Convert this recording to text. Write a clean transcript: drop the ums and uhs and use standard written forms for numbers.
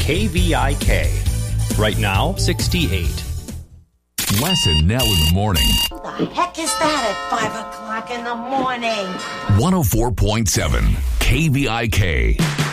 KVIK. Right now, 68. Les and Nell in the morning. Who the heck is that at 5 o'clock in the morning? 104.7 KVIK.